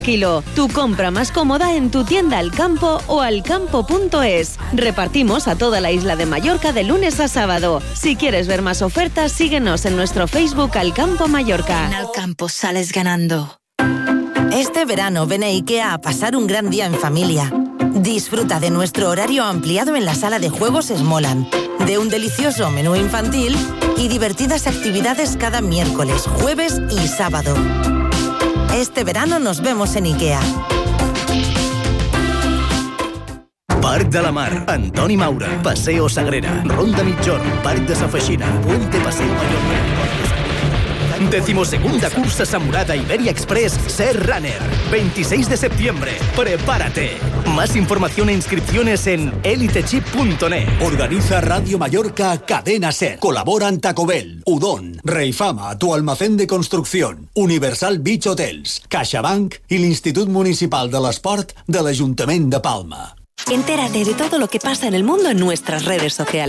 kilo. Tu compra más cómoda en tu tienda Alcampo o alcampo.es. Repartimos a toda la isla de Mallorca de lunes a sábado. Si quieres ver más ofertas, síguenos en nuestro Facebook Alcampo Mallorca. En Alcampo sales ganando. Este verano ven a IKEA a pasar un gran día en familia. Disfruta de nuestro horario ampliado en la sala de juegos Smolan, de un delicioso menú infantil y divertidas actividades cada miércoles, jueves y sábado. Este verano nos vemos en IKEA. Parc de la Mar, Antoni Maura, Paseo Sagrera, Ronda Mitjorn, Parc de Sa Feixina, Puente Paseo Mallorca. 12ª cursa Samurada Iberia Express Ser Runner, 26 de septiembre. Prepárate. Más información e inscripciones en elitechip.net. Organiza Radio Mallorca Cadena Ser. Colaboran Taco Bell, Udon, Reifama, tu almacén de construcción, Universal Beach Hotels, CaixaBank y l'Institut Municipal de l'Esport de l'Ajuntament de Palma. Entérate de todo lo que pasa en el mundo en nuestras redes sociales.